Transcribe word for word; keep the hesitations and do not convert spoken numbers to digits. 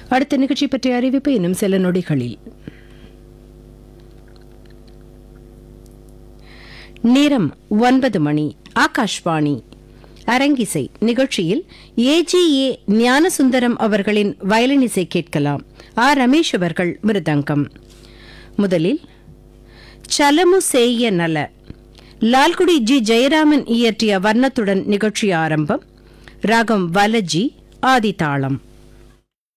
அடுத்த நிகழ்ச்சி பற்றிய அறிவிப்பு இன்னும் சில நொடிகளில். நேரம் ஒன்பது மணி. ஆகாஷ்வாணி அரங்கிசை நிகழ்ச்சியில் ஏஜிஏ ஞானசுந்தரம் அவர்களின் வயலினிசை கேட்கலாம். ஆர் ரமேஷ் அவர்கள் மிருதங்கம். முதலில் சலமு செய்ய நல, லால்குடி ஜி ஜெயராமன் இயற்றிய வர்ணத்துடன் நிகழ்ச்சி ஆரம்பம். ராகம் வலஜி, ஆதிதாளம்.